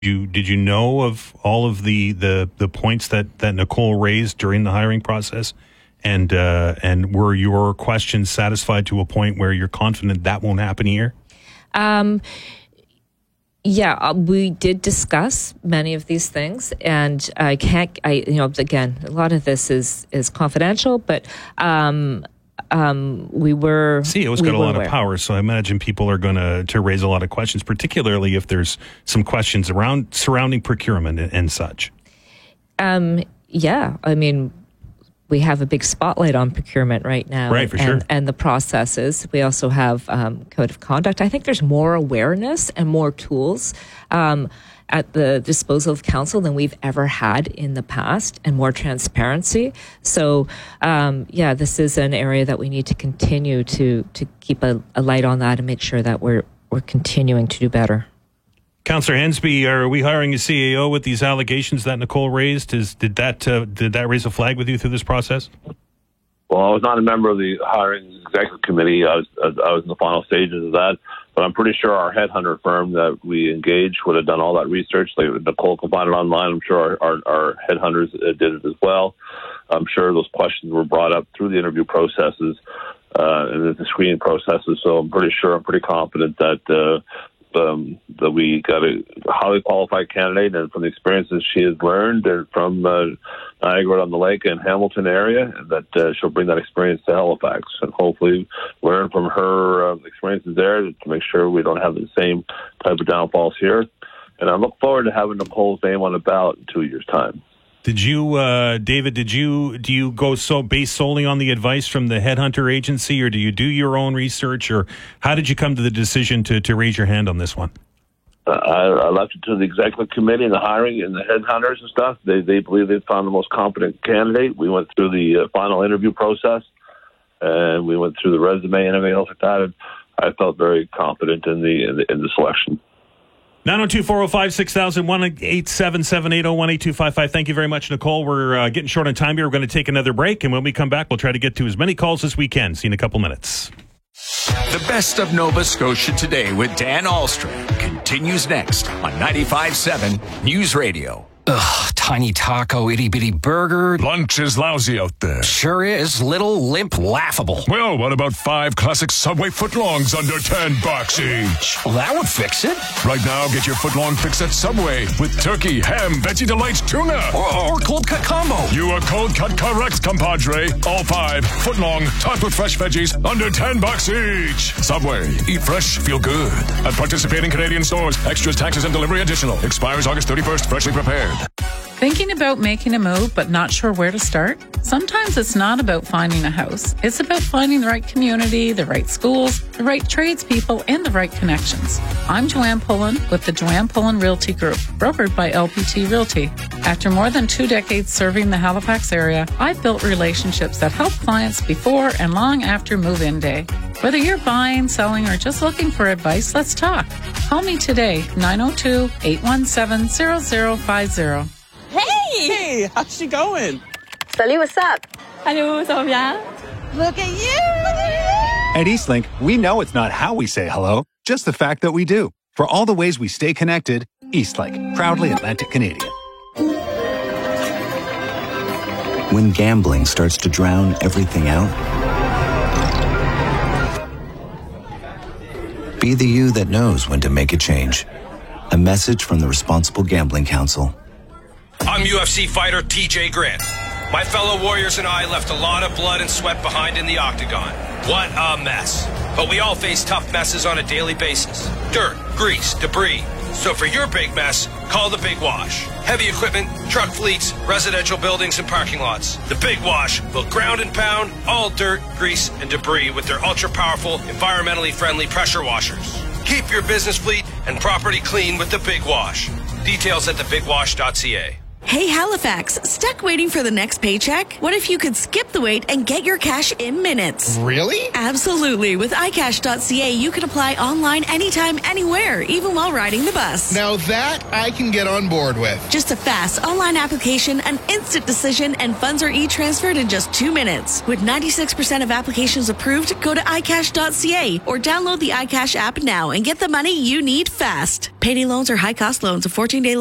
Did you know of all of the points that Nicole raised during the hiring process? And were your questions satisfied to a point where you're confident that won't happen here? Yeah, we did discuss many of these things, and again, a lot of this is confidential, but we were. CEO's got a lot of power, so I imagine people are going to raise a lot of questions, particularly if there's some questions surrounding procurement and such. Yeah, I mean, we have a big spotlight on procurement right now. Right, for sure. And the processes. We also have code of conduct. I think there's more awareness and more tools at the disposal of council than we've ever had in the past, and more transparency. So, this is an area that we need to continue to keep a light on that and make sure that we're continuing to do better. Councillor Hensby, are we hiring a CEO with these allegations that Nicole raised? Did that raise a flag with you through this process? Well, I was not a member of the hiring executive committee. I was in the final stages of that, but I'm pretty sure our headhunter firm that we engaged would have done all that research. Nicole can find it online. I'm sure our headhunters did it as well. I'm sure those questions were brought up through the interview processes and the screening processes. So I'm pretty confident that we got a highly qualified candidate, and from the experiences she has learned and from Niagara-on-the-Lake and Hamilton area, that she'll bring that experience to Halifax and hopefully learn from her experiences there to make sure we don't have the same type of downfalls here. And I look forward to having Nicole's name on the ballot in 2 years' time. Did you, David, do you go based solely on the advice from the headhunter agency, or do you do your own research, or how did you come to the decision to raise your hand on this one? I left it to the executive committee and the hiring and the headhunters and stuff. They believe they found the most competent candidate. We went through the final interview process, and we went through the resume and everything else like that. And I felt very confident in the selection. 902-405-6000, 1-877-801-8255. Thank you very much, Nicole. We're getting short on time here. We're going to take another break, and when we come back, we'll try to get to as many calls as we can. See you in a couple minutes. The best of Nova Scotia Today with Dan Ahlstrom continues next on 95.7 News Radio. Ugh, tiny taco, itty-bitty burger. Lunch is lousy out there. Sure is. Little, limp, laughable. Well, what about 5 classic Subway footlongs under $10 each? Well, that would fix it. Right now, get your footlong fix at Subway with turkey, ham, Veggie Delights, tuna. Or cold cut combo. You are cold cut correct, compadre. All 5 footlong, topped with fresh veggies, under $10 each. Subway. Eat fresh, feel good. At participating Canadian stores. Extras, taxes, and delivery additional. Expires August 31st. Freshly prepared. Thinking about making a move but not sure where to start? Sometimes it's not about finding a house. It's about finding the right community, the right schools, the right tradespeople, and the right connections. I'm Joanne Pullen with the Joanne Pullen Realty Group, brokered by LPT Realty. After more than 2 decades serving the Halifax area, I've built relationships that help clients before and long after move-in day. Whether you're buying, selling, or just looking for advice, let's talk. Call me today, 902-817-0050. Hey, how's she going? Salut, what's up? Hello, ça va bien? Look at you! At Eastlink, we know it's not how we say hello, just the fact that we do. For all the ways we stay connected, Eastlink, proudly Atlantic Canadian. When gambling starts to drown everything out, be the you that knows when to make a change. A message from the Responsible Gambling Council. I'm UFC fighter TJ Grant. My fellow warriors and I left a lot of blood and sweat behind in the octagon. What a mess. But we all face tough messes on a daily basis. Dirt, grease, debris. So for your big mess, call the Big Wash. Heavy equipment, truck fleets, residential buildings, and parking lots. The Big Wash will ground and pound all dirt, grease, and debris with their ultra-powerful, environmentally friendly pressure washers. Keep your business fleet and property clean with the Big Wash. Details at thebigwash.ca. Hey Halifax, stuck waiting for the next paycheck? What if you could skip the wait and get your cash in minutes? Really? Absolutely. With iCash.ca, you can apply online anytime, anywhere, even while riding the bus. Now that I can get on board with. Just a fast online application, an instant decision, and funds are e-transferred in just 2 minutes. With 96% of applications approved, go to iCash.ca or download the iCash app now and get the money you need fast. Payday loans are high-cost loans. A 14-day